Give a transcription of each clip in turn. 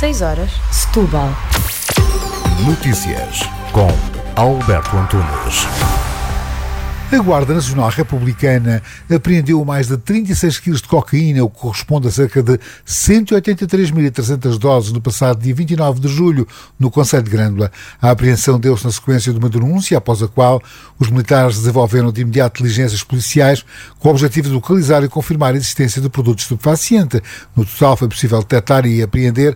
6 horas, Setúbal. Notícias com Alberto Antunes. A Guarda Nacional Republicana apreendeu mais de 36 quilos de cocaína, o que corresponde a cerca de 183.300 doses no passado dia 29 de julho, no concelho de Grândola. A apreensão deu-se na sequência de uma denúncia, após a qual os militares desenvolveram de imediato diligências policiais com o objetivo de localizar e confirmar a existência de produto estupefaciente. No total foi possível detectar e apreender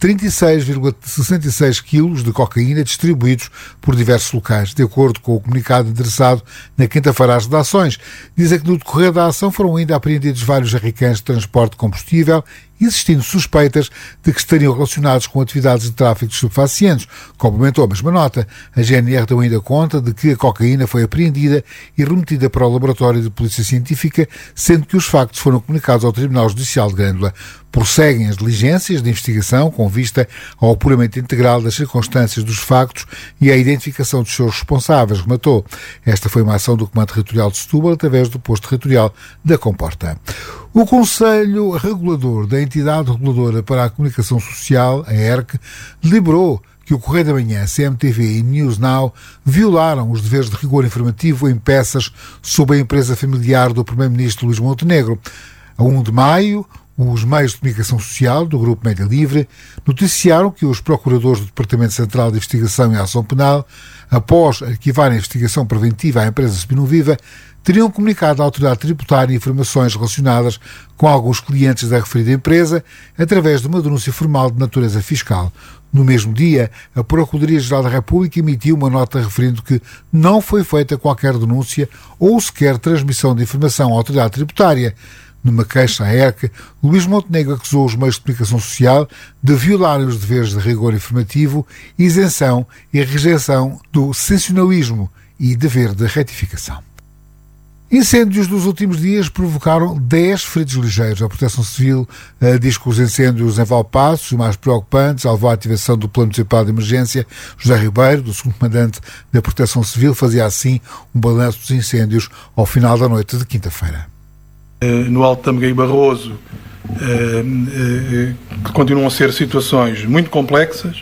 36,66 quilos de cocaína distribuídos por diversos locais, de acordo com o comunicado endereçado na quinta-feira às redações. Dizem que no decorrer da ação foram ainda apreendidos vários jarricãs de transporte de combustível, existindo suspeitas de que estariam relacionados com atividades de tráfico de estupefacientes. Complementou a mesma nota. A GNR deu ainda conta de que a cocaína foi apreendida e remetida para o Laboratório de Polícia Científica, sendo que os factos foram comunicados ao Tribunal Judicial de Grândola. Prosseguem as diligências de investigação com vista ao apuramento integral das circunstâncias dos factos e à identificação dos seus responsáveis, rematou. Esta foi uma ação do Comando Territorial de Setúbal através do Posto Territorial da Comporta. O Conselho Regulador da Entidade Reguladora para a Comunicação Social, a ERC, deliberou que o Correio da Manhã, CMTV e News Now violaram os deveres de rigor informativo em peças sobre a empresa familiar do Primeiro-Ministro Luís Montenegro. A 1 de maio, os meios de comunicação social do Grupo Média Livre noticiaram que os procuradores do Departamento Central de Investigação e Ação Penal, após arquivar a investigação preventiva à empresa Spinoviva, teriam comunicado à autoridade tributária informações relacionadas com alguns clientes da referida empresa através de uma denúncia formal de natureza fiscal. No mesmo dia, a Procuradoria-Geral da República emitiu uma nota referindo que não foi feita qualquer denúncia ou sequer transmissão de informação à autoridade tributária. Numa queixa à ERC, Luís Montenegro acusou os meios de comunicação social de violarem os deveres de rigor informativo, isenção e rejeição do sensacionalismo e dever de retificação. Incêndios dos últimos dias provocaram 10 feridos ligeiros. A Proteção Civil diz que os incêndios em Valpaços, os mais preocupantes, levou à ativação do Plano Municipal de Emergência. José Ribeiro, do segundo comandante da Proteção Civil, fazia assim um balanço dos incêndios ao final da noite de quinta-feira. No Alto Tâmega e Barroso continuam a ser situações muito complexas,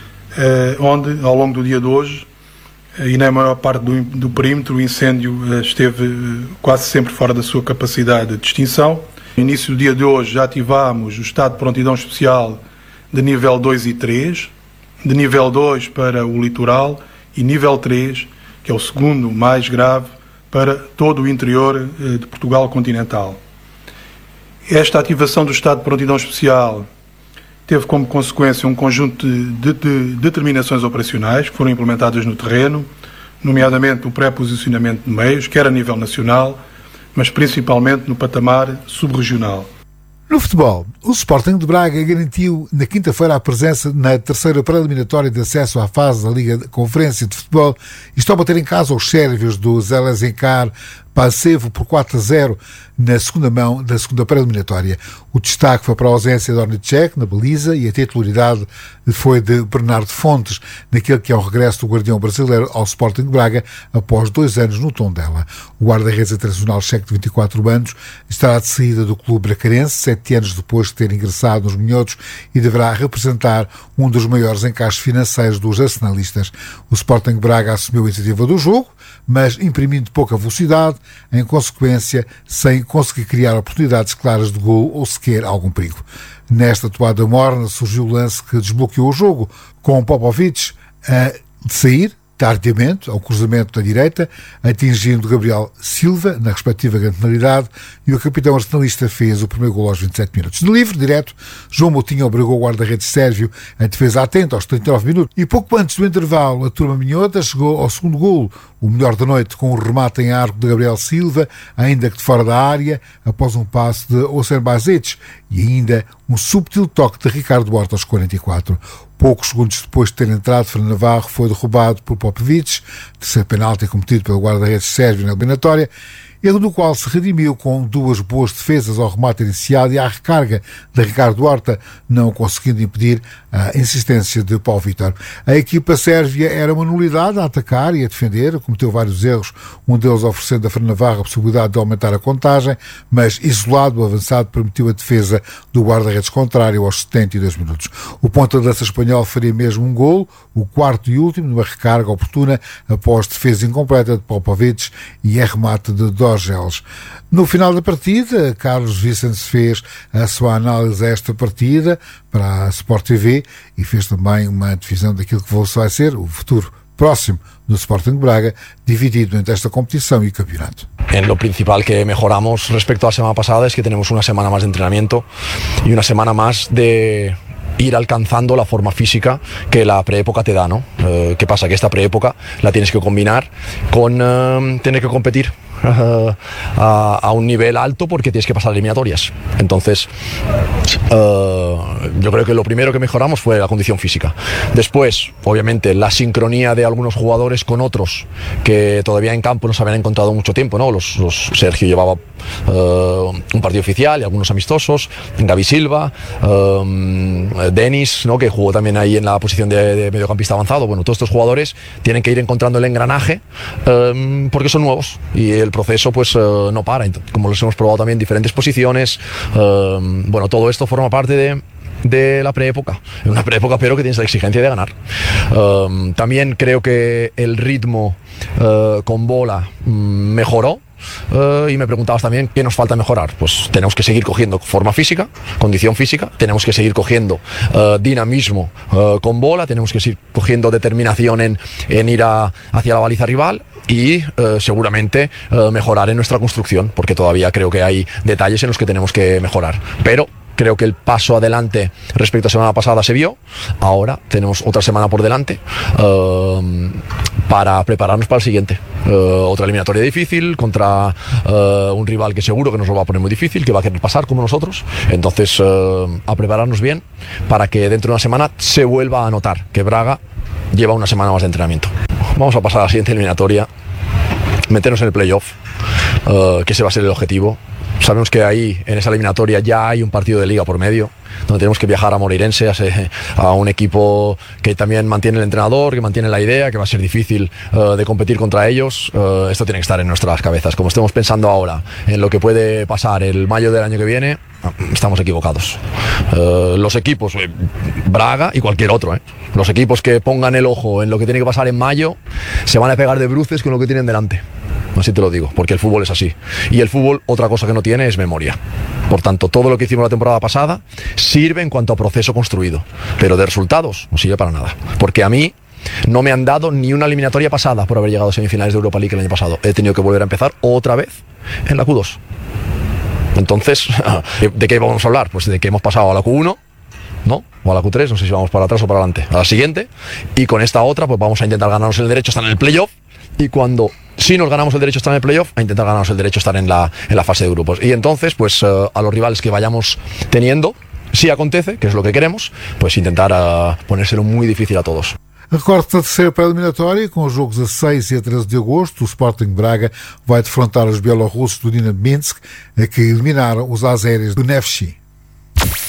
onde ao longo do dia de hoje e na maior parte do perímetro o incêndio esteve quase sempre fora da sua capacidade de extinção. No início do dia de hoje já ativámos o estado de prontidão especial de nível 2 e 3, de nível 2 para o litoral e nível 3, que é o segundo mais grave, para todo o interior de Portugal continental. Esta ativação do estado de prontidão especial teve como consequência um conjunto de determinações operacionais que foram implementadas no terreno, nomeadamente o pré-posicionamento de meios, quer a nível nacional, mas principalmente no patamar subregional. No futebol, o Sporting de Braga garantiu na quinta-feira a presença na terceira pré-eliminatória de acesso à fase da Liga de Conferência de Futebol e estão a bater em casa os sérvios do Zelezincar Pančevo por 4-0 na segunda mão da segunda pré-eliminatória. O destaque foi para a ausência de Ornicek na baliza e a titularidade foi de Bernardo Fontes, naquele que é o regresso do guardião brasileiro ao Sporting de Braga após 2 anos no Tondela. O guarda-redes internacional checo de 24 anos estará de saída do clube bracarense 7 anos depois de ter ingressado nos minhotos e deverá representar um dos maiores encaixes financeiros dos arsenalistas. O Sporting de Braga assumiu a iniciativa do jogo, mas imprimindo pouca velocidade, em consequência, sem conseguir criar oportunidades claras de gol ou sequer algum perigo. Nesta toada morna surgiu o lance que desbloqueou o jogo, com Popovic a sair tardiamente ao cruzamento da direita, atingindo Gabriel Silva na respectiva penalidade, e o capitão arsenalista fez o primeiro gol aos 27 minutos. De livre, direto, João Moutinho obrigou o guarda-redes sérvio a defesa atenta aos 39 minutos, e pouco antes do intervalo a turma minhota chegou ao segundo golo, o melhor da noite, com um remate em arco de Gabriel Silva, ainda que de fora da área, após um passe de Osen Bazic, e ainda um subtil toque de Ricardo Horta aos 44. Poucos segundos depois de ter entrado, Fernando Navarro foi derrubado por Popovic, terceiro penalti cometido pelo guarda-redes sérvio na eliminatória, erro do qual se redimiu com 2 boas defesas ao remate inicial e à recarga de Ricardo Horta, não conseguindo impedir a insistência de Paulo Vítor. A equipa sérvia era uma nulidade a atacar e a defender, cometeu vários erros, um deles oferecendo a Fernando Navarro a possibilidade de aumentar a contagem, mas isolado, o avançado permitiu a defesa do guarda-redes contrário aos 72 minutos. O ponta-de-lança espanhol faria mesmo um golo, o 4º e último, numa recarga oportuna após defesa incompleta de Popovic e remate de Dorgeles. No final da partida, Carlos Vicente fez a sua análise a esta partida para a Sport TV e fez também uma divisão daquilo que vai ser o futuro próximo do Sporting Braga, dividido entre esta competición y campeonato. En lo principal que mejoramos respecto a la semana pasada es que tenemos una semana más de entrenamiento y una semana más de ir alcanzando la forma física que la preépoca te da, ¿no? ¿Qué pasa? Que esta preépoca la tienes que combinar con tener que competir a un nivel alto porque tienes que pasar eliminatorias. Entonces, yo creo que lo primero que mejoramos fue la condición física. Después, obviamente, la sincronía de algunos jugadores con otros que todavía en campo no se habían encontrado mucho tiempo, ¿no? Sergio llevaba un partido oficial y algunos amistosos, Gaby Silva, Denis, ¿no? Que jugó también ahí en la posición de mediocampista avanzado. Bueno, todos estos jugadores tienen que ir encontrando el engranaje porque son nuevos y el proceso pues no para. Entonces, como los hemos probado también en diferentes posiciones, bueno, todo esto forma parte de la preépoca, una preépoca pero que tienes la exigencia de ganar. También creo que el ritmo con bola mejoró. Y me preguntabas también qué nos falta mejorar. Pues tenemos que seguir cogiendo forma física, condición física, tenemos que seguir cogiendo dinamismo con bola, tenemos que seguir cogiendo determinación en ir hacia la baliza rival y seguramente mejorar en nuestra construcción, porque todavía creo que hay detalles en los que tenemos que mejorar. Pero creo que el paso adelante respecto a la semana pasada se vio. Ahora tenemos otra semana por delante para prepararnos para el siguiente. Otra eliminatoria difícil contra un rival que seguro que nos lo va a poner muy difícil, que va a querer pasar como nosotros. Entonces, a prepararnos bien para que dentro de una semana se vuelva a notar que Braga lleva una semana más de entrenamiento. Vamos a pasar a la siguiente eliminatoria, meternos en el playoff, que ese va a ser el objetivo. Sabemos que ahí, en esa eliminatoria, ya hay un partido de liga por medio, donde tenemos que viajar a Moreirense, a un equipo que también mantiene el entrenador, que mantiene la idea, que va a ser difícil de competir contra ellos. Esto tiene que estar en nuestras cabezas. Como estemos pensando ahora en lo que puede pasar el mayo del año que viene, estamos equivocados. Los equipos, Braga y cualquier otro, los equipos que pongan el ojo en lo que tiene que pasar en mayo, se van a pegar de bruces con lo que tienen delante. Así te lo digo, porque el fútbol es así. Y el fútbol, otra cosa que no tiene es memoria. Por tanto, todo lo que hicimos la temporada pasada sirve en cuanto a proceso construido, pero de resultados no sirve para nada. Porque a mí no me han dado ni una eliminatoria pasada por haber llegado a semifinales de Europa League el año pasado. He tenido que volver a empezar otra vez en la Q2. Entonces, ¿de qué vamos a hablar? Pues de que hemos pasado a la Q1, ¿no? O a la Q3, no sé si vamos para atrás o para adelante, a la siguiente, y con esta otra pues vamos a intentar ganarnos el derecho a estar en el playoff, y cuando si nos ganamos el derecho a estar en el playoff, a intentar ganarnos el derecho a estar en la fase de grupos. Y entonces, pues a los rivales que vayamos teniendo, si acontece, que es lo que queremos, pues intentar ponérselo muy difícil a todos. Recorte da terceira pré-eliminatória, com os jogos a 6 e a 13 de agosto. O Sporting Braga vai defrontar os bielorrussos do Dinamo Minsk, que eliminaram os azeres do Neftchi.